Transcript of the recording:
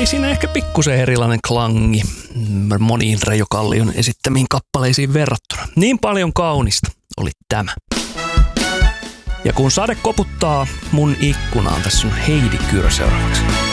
siinä ehkä pikkusen erilainen klangi moniin Reijo Kallion esittämiin kappaleisiin verrattuna. Niin paljon kaunista oli tämä. Ja kun sade koputtaa mun ikkunaan, tässä on Heidi Kyrö seuraavaksi.